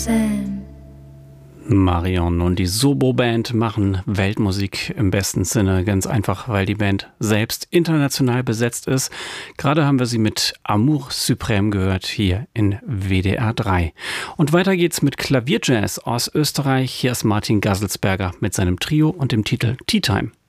Sam. Marion und die Sobo-Band machen Weltmusik im besten Sinne, ganz einfach, weil die Band selbst international besetzt ist. Gerade haben wir sie mit Amour Suprême gehört, hier in WDR 3. Und weiter geht's mit Klavierjazz aus Österreich. Hier ist Martin Gasselsberger mit seinem Trio und dem Titel Tea Time.